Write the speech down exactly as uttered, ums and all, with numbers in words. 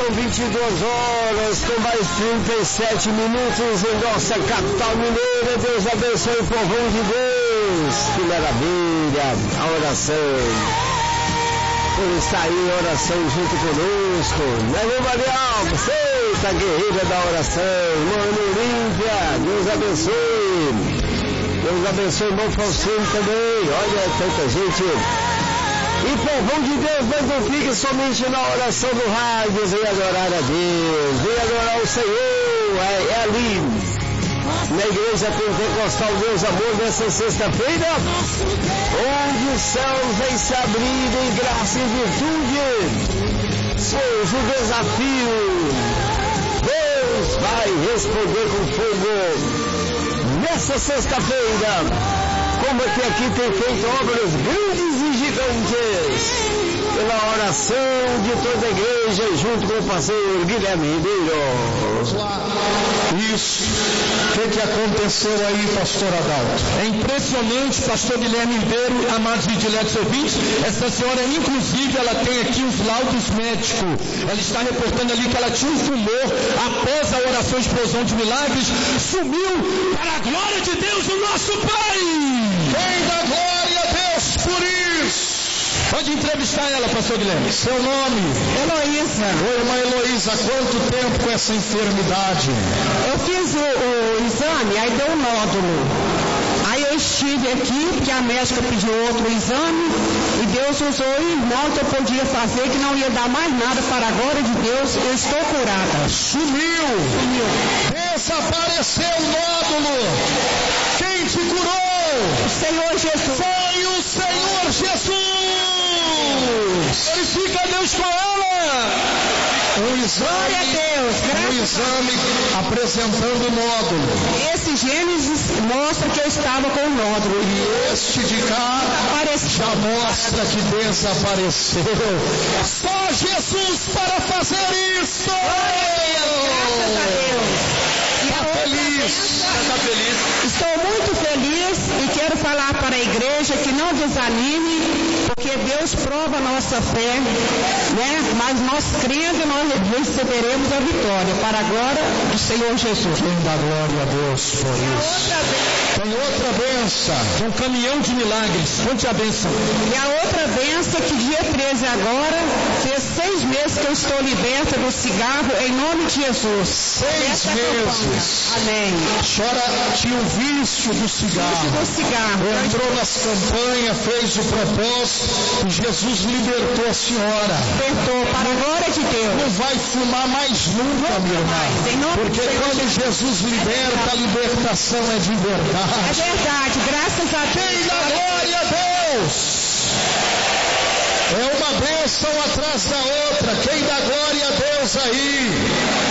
são vinte e duas horas com mais trinta e sete minutos em nossa capital mineira. Deus abençoe o povão de Deus. Que maravilha, a oração. Por estar aí em oração junto conosco. Não é, meu Marial? Você tá guerreira da oração. Mano Olímpia, Deus abençoe. Deus abençoe o irmão Faustino também. Olha, tanta gente. E povão de Deus, mas não fique somente na oração do rádio. Venha adorar a Deus. Venha adorar o Senhor. É, é ali. Na igreja pentecostal Deus Amor, nessa sexta-feira, onde os céus vêm se abrir em graça e virtude. Pois o desafio, Deus vai responder com fogo nessa sexta-feira. Como é que aqui tem feito obras grandes e gigantes, pela oração de toda a igreja, junto com o pastor Guilherme Ribeiro. Vamos lá. Isso. O que, que aconteceu aí, pastor Adalto? É impressionante, pastor Guilherme Ribeiro, amados e diletos ouvintes. Essa senhora, inclusive, ela tem aqui os laudos médicos. Ela está reportando ali que ela tinha um tumor após a oração Explosão de Milagres. Sumiu para a glória de Deus, o nosso Pai. Quem dá glória a Deus por isso? Pode entrevistar ela, pastor Guilherme. Seu nome? Heloísa. Oi, irmã Heloísa, há quanto tempo com essa enfermidade? Eu fiz o, o exame, aí deu um nódulo. Aí eu estive aqui, porque a médica pediu outro exame, e Deus usou o irmão que eu podia fazer, que não ia dar mais nada. Para a glória de Deus, eu estou curada. Sumiu. Sumiu. Desapareceu o nódulo. Quem te curou? O Senhor Jesus. Foi o Senhor Jesus. Glorifica a Deus com ela. Um exame, glória a Deus. um exame apresentando o nódulo. Esse Gênesis mostra que eu estava com o nódulo. E este de cá já mostra que desapareceu. Só Jesus para fazer isso. Graças a Deus. Está feliz. Está feliz. Estou muito feliz e quero falar para a igreja que não desanime, porque Deus prova a nossa fé, né? Mas nós crendo, nós receberemos a vitória, para a glória do Senhor Jesus. Quem dá glória a Deus por isso? Tem outra benção. Um caminhão de milagres. Conte a benção. E a outra benção que dia treze agora, fez seis meses que eu estou liberta do cigarro, em nome de Jesus. Seis meses. Amém. A senhora tinha o vício do cigarro. Do cigarro. Entrou nas campanhas, fez o propósito e Jesus libertou a senhora. Libertou, para a glória de Deus. Não vai fumar mais nunca, minha irmã. Porque quando Jesus liberta, a libertação é de verdade. É verdade, graças a Deus. Quem dá glória a Deus? É uma bênção atrás da outra. Quem dá glória a Deus aí?